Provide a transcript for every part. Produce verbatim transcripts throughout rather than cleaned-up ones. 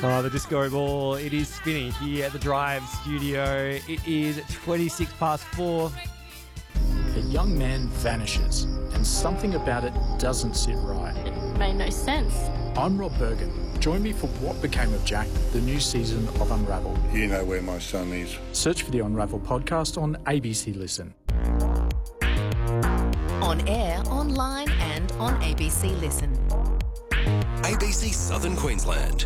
Oh, the disco ball, it is spinning here at the Drive studio. It is twenty-six past four. A young man vanishes, and something about it doesn't sit right. It made no sense. I'm Rob Bergen. Join me for What Became of Jack, the new season of Unravel. You know where my son is. Search for the Unravel podcast on A B C Listen. On air, online and on A B C Listen. A B C Southern Queensland.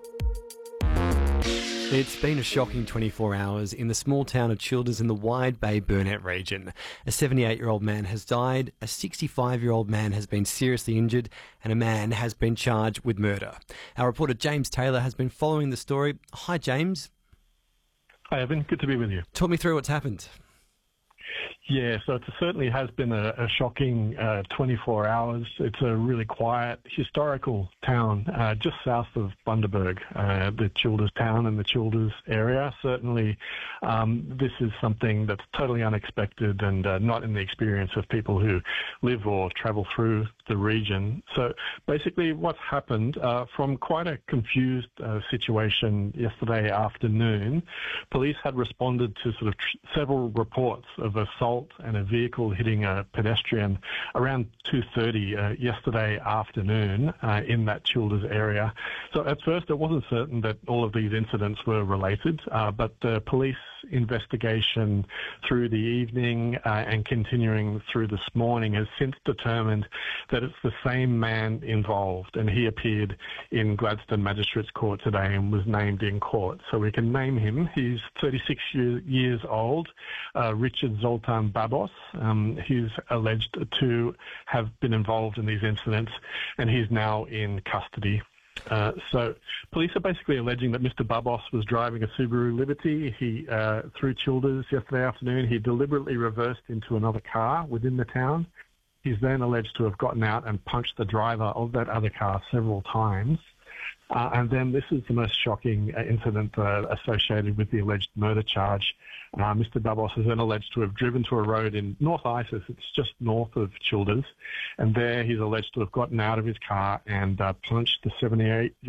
It's been a shocking twenty-four hours in the small town of Childers in the Wide Bay Burnett region. A seventy-eight-year-old man has died, a sixty-five-year-old man has been seriously injured, and a man has been charged with murder. Our reporter James Taylor has been following the story. Hi, James. Hi, Evan. Good to be with you. Talk me through what's happened. Yeah, so it certainly has been a, a shocking uh, twenty-four hours. It's a really quiet, historical town uh, just south of Bundaberg, uh, the Childers town and the Childers area. Certainly, um, this is something that's totally unexpected and uh, not in the experience of people who live or travel through the region. So basically what's happened, uh, from quite a confused uh, situation yesterday afternoon, police had responded to sort of tr- several reports of assault and a vehicle hitting a pedestrian around two thirty uh, yesterday afternoon uh, in that Childers area. So at first it wasn't certain that all of these incidents were related, uh, but the police investigation through the evening uh, and continuing through this morning has since determined that it's the same man involved, and he appeared in Gladstone Magistrates Court today and was named in court. So we can name him. He's thirty-six year, years old, uh, Richard Zoltan Babos. Um, he's alleged to have been involved in these incidents, and he's now in custody. Uh, so police are basically alleging that Mister Babos was driving a Subaru Liberty. He, uh, through Childers yesterday afternoon, he deliberately reversed into another car within the town. He's then alleged to have gotten out and punched the driver of that other car several times. Uh, and then this is the most shocking uh, incident uh, associated with the alleged murder charge. Uh, Mister Babos is then alleged to have driven to a road in North Isis. It's just north of Childers. And there he's alleged to have gotten out of his car and uh, punched the seventy-eight